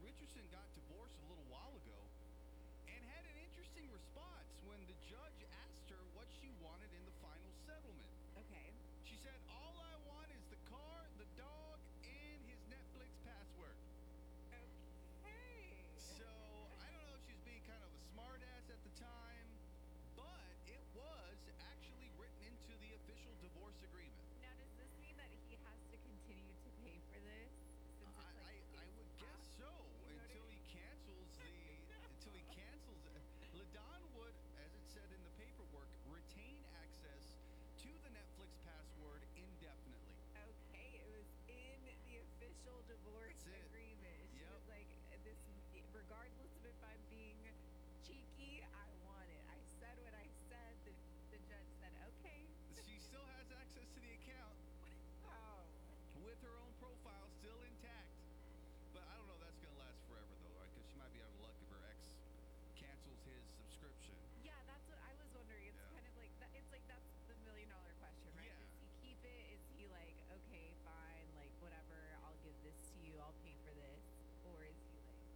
Richardson got divorced a little while ago and had an interesting response when the judge asked her what she wanted in the final settlement. Okay. She said, "All I want is the car, the dog, and his Netflix password." Okay. So I don't know if she was being kind of a smartass at the time, but it was actually written into the official divorce agreement. Now, does this mean that he has to continue to pay for this since it's like I would guess so You know what I until he mean? cancels LaDon would, as it said in the paperwork, retain access to the Netflix password indefinitely. Okay, it was in the official divorce That's it.